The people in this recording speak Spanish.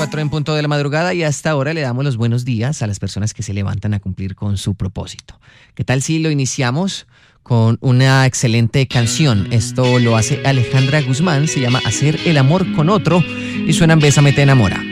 4 en punto de la madrugada y hasta ahora le damos los buenos días a las personas que se levantan a cumplir con su propósito. ¿Qué tal si lo iniciamos con una excelente canción? Esto lo hace Alejandra Guzmán, se llama Hacer el amor con otro y suena en Bésame te enamora.